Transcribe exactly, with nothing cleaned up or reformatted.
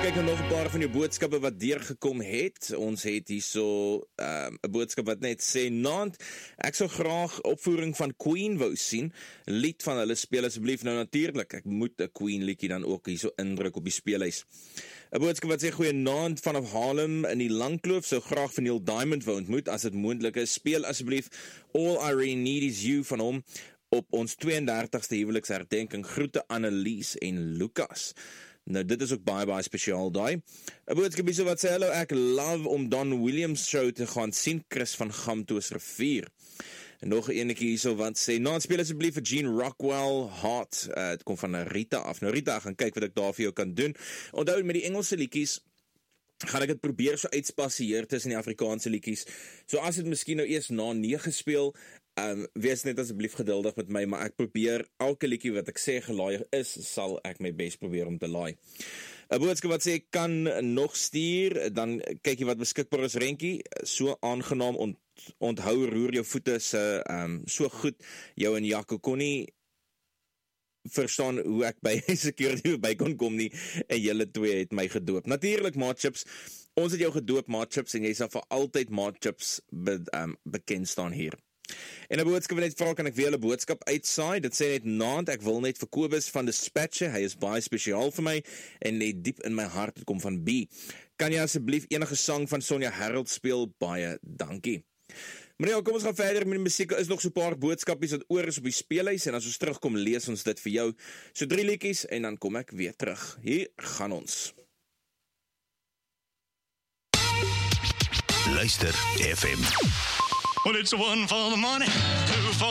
kyk nou nog 'n paar van jou boodskappe wat deurgekom het. Ons het hierso 'n um, boodskap wat net sê, Naand, ek sou graag opvoering van Queen wou sien. Lied van hulle speel asseblief. Nou natuurlik, ek moet 'n Queen liedjie dan ook hierso indruk op die speelhuis. 'n Boodskap wat sê, goeie Naand vanaf Harlem in die Langkloof, sou graag van Neil Diamond wou ontmoet, as dit moontlik is. Speel asseblief All I Really Need Is You van hom op ons twee en dertigste huweliksherdenking. Groete Annelies en Lucas. Nou, dit is ook baie, baie spesiaal daai. 'n Boodskap hierso wat sê, hallo, ek love om Don Williams show te gaan sien, Chris van Gamtoos Rivier. En nog 'n enetjie hierso wat sê, nou speel asseblief vir Gene Rockwell, Heart, uh, het kom van Rita af. Nou Rita, ek gaan kyk wat ek daar vir jou kan doen. Onthou, met die Engelse liedjies, gaan ek dit probeer so uitspasieer tussen die Afrikaanse liedjies. So as dit miskien nou eers na nege speel, Um, wees net asseblief geduldig met my, maar ek probeer elke liedjie wat ek sê gelaai is, sal ek my best probeer om te laai. 'n Boodskap wat sê, kan nog stuur, dan kyk jy wat beskikbaar is, Renkie, so aangenaam, ont, onthou, roer jou voete se, um, so goed, jou en Jaco kon nie verstaan hoe ek by security by kon kom nie, en julle twee het my gedoop. Natuurlik, Maatchips, ons het jou gedoop, Maatchips, en jy sal vir altyd Maatchips be, um, bekend staan hier. En 'n boodskap wat net vra, kan ek weer 'n boodskap uitsaai? Dit sê net, Naand, ek wil net vir Kobus van Dispatcher, hy is baie spesiaal vir my, en net diep in my hart, het kom van B. Kan jy asseblief enige sang van Sonja Harold speel? Baie dankie. Maar ja, kom ons gaan verder met die musiek. Er is nog so 'n paar boodskapies wat oor is op die speelhuis, en as ons terugkom, lees ons dit vir jou. So drie liedjies, en dan kom ek weer terug. Hier gaan ons. Luister F M. Well, it's one for the money, two for